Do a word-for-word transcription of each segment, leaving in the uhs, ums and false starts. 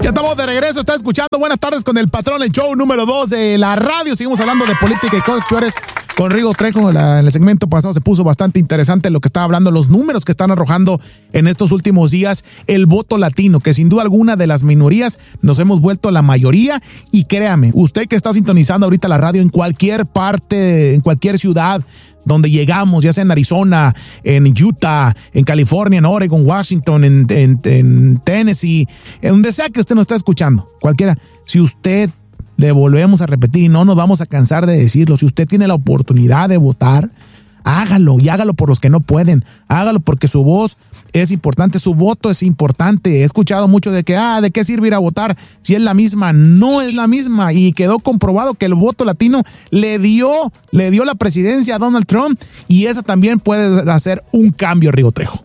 Ya estamos de regreso, está escuchando Buenas Tardes con el Patrón, el show número dos de la radio. Seguimos hablando de política y cosas peores con Rigo Trejo. La, en el segmento pasado se puso bastante interesante lo que estaba hablando, los números que están arrojando en estos últimos días el voto latino, que sin duda alguna de las minorías nos hemos vuelto la mayoría. Y créame, usted que está sintonizando ahorita la radio en cualquier parte, en cualquier ciudad donde llegamos, ya sea en Arizona, en Utah, en California, en Oregon, Washington, en, en, en Tennessee, en donde sea que usted nos está escuchando, cualquiera, si usted, le volvemos a repetir y no nos vamos a cansar de decirlo, si usted tiene la oportunidad de votar, hágalo, y hágalo por los que no pueden, hágalo porque su voz es importante, su voto es importante. He escuchado mucho de que, ah, ¿de qué sirve ir a votar si es la misma? No es la misma, y quedó comprobado que el voto latino le dio, le dio la presidencia a Donald Trump, y eso también puede hacer un cambio, Rigo Trejo.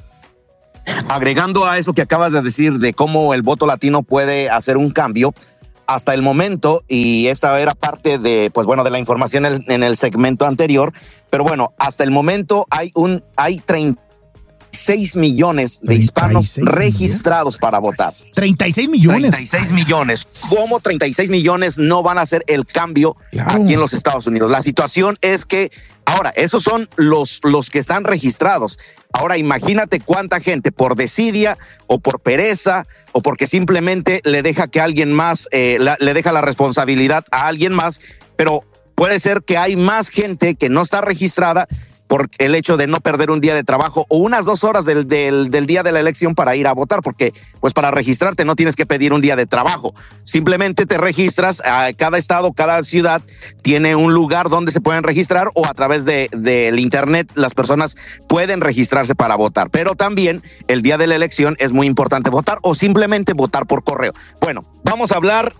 Agregando a eso que acabas de decir de cómo el voto latino puede hacer un cambio, hasta el momento, y esta era parte de, pues bueno, de la información en el, en el segmento anterior, pero bueno, hasta el momento hay un, hay treinta y seis millones de hispanos registrados millones para votar. treinta y seis millones. treinta y seis millones. ¿Cómo treinta y seis millones no van a hacer el cambio claro. aquí en los Estados Unidos? La situación es que, ahora, esos son los, los que están registrados. Ahora imagínate cuánta gente por desidia o por pereza o porque simplemente le deja que alguien más, eh, la, le deja la responsabilidad a alguien más, pero puede ser que hay más gente que no está registrada por el hecho de no perder un día de trabajo o unas dos horas del, del, del día de la elección para ir a votar, porque pues para registrarte no tienes que pedir un día de trabajo, simplemente te registras. A cada estado, cada ciudad tiene un lugar donde se pueden registrar, o a través de del internet las personas pueden registrarse para votar, pero también el día de la elección es muy importante votar, o simplemente votar por correo. Bueno, vamos a hablar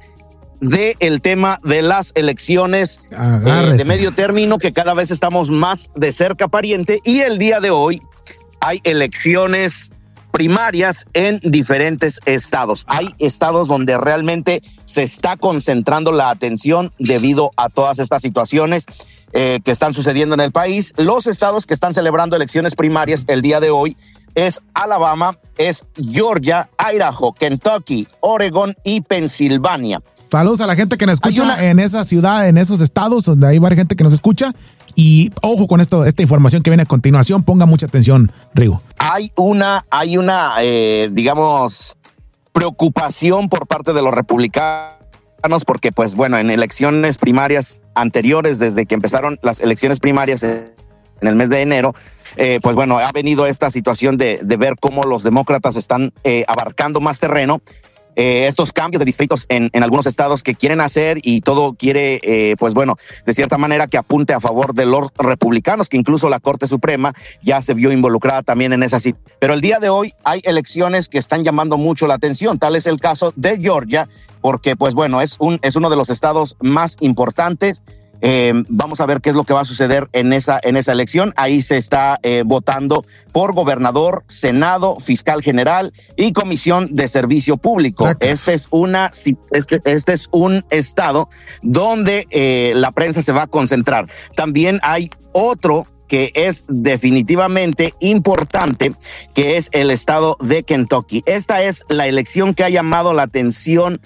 de el tema de las elecciones eh, de medio término, que cada vez estamos más de cerca, pariente, y el día de hoy hay elecciones primarias en diferentes estados. Hay estados donde realmente se está concentrando la atención debido a todas estas situaciones eh, que están sucediendo en el país. Los estados que están celebrando elecciones primarias el día de hoy es Alabama, es Georgia, Idaho, Kentucky, Oregon y Pensilvania. Saludos a la gente que nos escucha una... en esa ciudad, en esos estados, donde hay varias gente que nos escucha. Y ojo con esto, esta información que viene a continuación, ponga mucha atención, Rigo. Hay una, hay una, eh, digamos, preocupación por parte de los republicanos, porque, pues bueno, en elecciones primarias anteriores, desde que empezaron las elecciones primarias en el mes de enero, eh, pues bueno, ha venido esta situación de, de ver cómo los demócratas están eh, abarcando más terreno. Eh, estos cambios de distritos en, en algunos estados que quieren hacer, y todo quiere, eh, pues bueno, de cierta manera que apunte a favor de los republicanos, que incluso la Corte Suprema ya se vio involucrada también en esa situación. Pero el día de hoy hay elecciones que están llamando mucho la atención. Tal es el caso de Georgia, porque pues bueno, es, un, es uno de los estados más importantes. Eh, vamos a ver qué es lo que va a suceder en esa, en esa elección. Ahí se está eh, votando por gobernador, senado, fiscal general y comisión de servicio público. Este es, una, este, este es un estado donde eh, la prensa se va a concentrar. También hay otro que es definitivamente importante, que es el estado de Kentucky. Esta es la elección que ha llamado la atención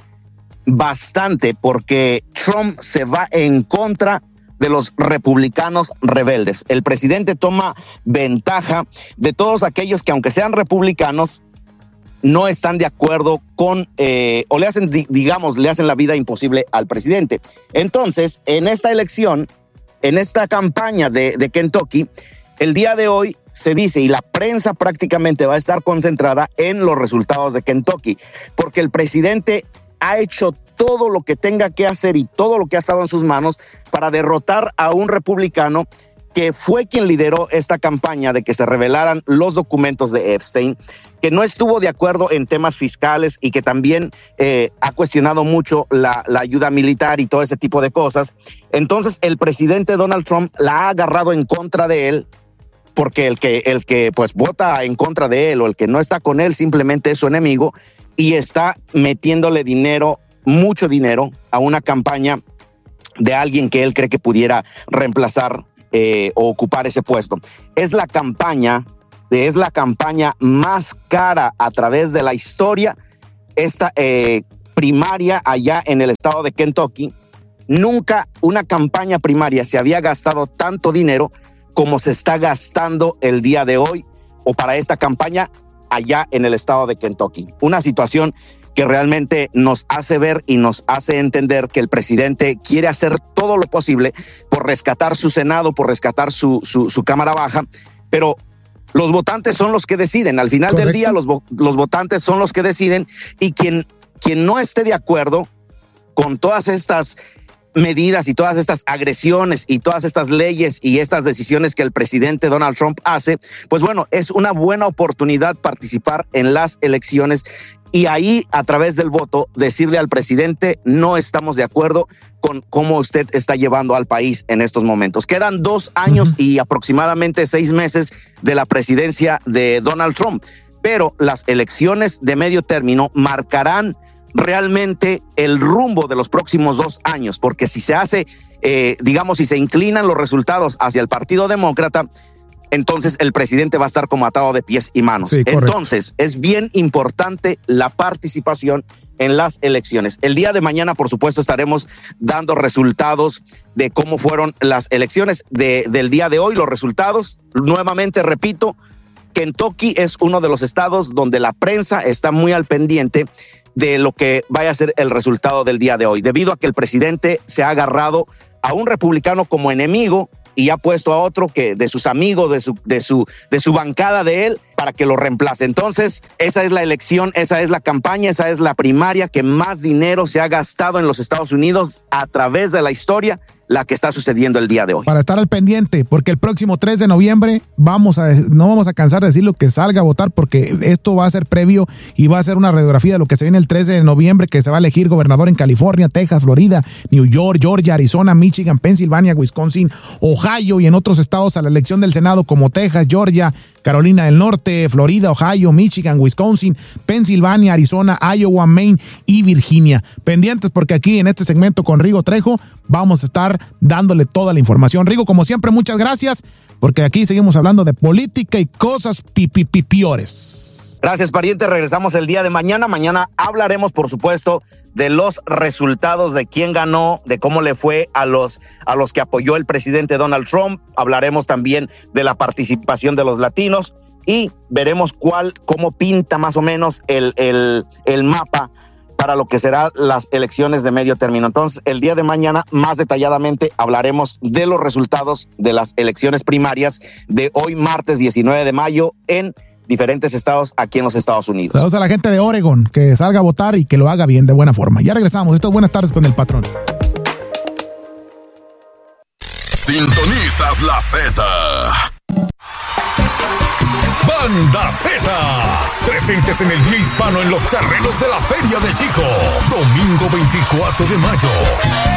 bastante, porque Trump se va en contra de los republicanos rebeldes. El presidente toma ventaja de todos aquellos que, aunque sean republicanos, no están de acuerdo con, eh, o le hacen, digamos, le hacen la vida imposible al presidente. Entonces, en esta elección, en esta campaña de, de Kentucky, el día de hoy se dice, y la prensa prácticamente va a estar concentrada en los resultados de Kentucky, porque el presidente ha hecho todo lo que tenga que hacer y todo lo que ha estado en sus manos para derrotar a un republicano que fue quien lideró esta campaña de que se revelaran los documentos de Epstein, que no estuvo de acuerdo en temas fiscales y que también eh, ha cuestionado mucho la, la ayuda militar y todo ese tipo de cosas. Entonces el presidente Donald Trump la ha agarrado en contra de él, porque el que, el que pues vota en contra de él o el que no está con él simplemente es su enemigo, y está metiéndole dinero, mucho dinero, a una campaña de alguien que él cree que pudiera reemplazar eh, o ocupar ese puesto. Es la campaña, es la campaña más cara a través de la historia. Esta eh, primaria allá en el estado de Kentucky. Nunca una campaña primaria se había gastado tanto dinero como se está gastando el día de hoy o para esta campaña allá en el estado de Kentucky. Una situación que realmente nos hace ver y nos hace entender que el presidente quiere hacer todo lo posible por rescatar su Senado, por rescatar su, su, su Cámara Baja, pero los votantes son los que deciden. Al final Correcto. del día, los, los votantes son los que deciden, y quien, quien no esté de acuerdo con todas estas medidas y todas estas agresiones y todas estas leyes y estas decisiones que el presidente Donald Trump hace, pues bueno, es una buena oportunidad participar en las elecciones y ahí, a través del voto, decirle al presidente: no estamos de acuerdo con cómo usted está llevando al país en estos momentos. Quedan dos años uh-huh. y aproximadamente seis meses de la presidencia de Donald Trump, pero las elecciones de medio término marcarán realmente el rumbo de los próximos dos años, porque si se hace, eh, digamos, si se inclinan los resultados hacia el Partido Demócrata, entonces el presidente va a estar como atado de pies y manos. Sí, entonces es bien importante la participación en las elecciones. El día de mañana, por supuesto, estaremos dando resultados de cómo fueron las elecciones de, del día de hoy. Los resultados, nuevamente repito, Kentucky es uno de los estados donde la prensa está muy al pendiente de lo que vaya a ser el resultado del día de hoy, debido a que el presidente se ha agarrado a un republicano como enemigo y ha puesto a otro que de sus amigos, de su, de su, de su bancada de él, para que lo reemplace. Entonces, esa es la elección, esa es la campaña, esa es la primaria que más dinero se ha gastado en los Estados Unidos a través de la historia, la que está sucediendo el día de hoy. Para estar al pendiente, porque el próximo tres de noviembre vamos a, no vamos a cansar de decir lo que salga a votar, porque esto va a ser previo y va a ser una radiografía de lo que se viene el tres de noviembre, que se va a elegir gobernador en California, Texas, Florida, New York, Georgia, Arizona, Michigan, Pensilvania, Wisconsin, Ohio y en otros estados a la elección del Senado como Texas, Georgia, Carolina del Norte, Florida, Ohio, Michigan, Wisconsin, Pensilvania, Arizona, Iowa, Maine y Virginia. Pendientes, porque aquí en este segmento con Rigo Trejo vamos a estar dándole toda la información. Rigo, como siempre, muchas gracias, porque aquí seguimos hablando de política y cosas pipipiores. Gracias, pariente. Regresamos el día de mañana. Mañana hablaremos, por supuesto, de los resultados, de quién ganó, de cómo le fue a los, a los que apoyó el presidente Donald Trump. Hablaremos también de la participación de los latinos y veremos cuál, cómo pinta más o menos el, el, el mapa para lo que serán las elecciones de medio término. Entonces, el día de mañana, más detalladamente, hablaremos de los resultados de las elecciones primarias de hoy, martes diecinueve de mayo, en diferentes estados aquí en los Estados Unidos. Saludos a la gente de Oregon, que salga a votar y que lo haga bien, de buena forma. Ya regresamos. Esto es Buenas Tardes con el Patrón. Sintonizas la Z. Banda Z, presentes en el Día Hispano en los terrenos de la Feria de Chico, domingo veinticuatro de mayo.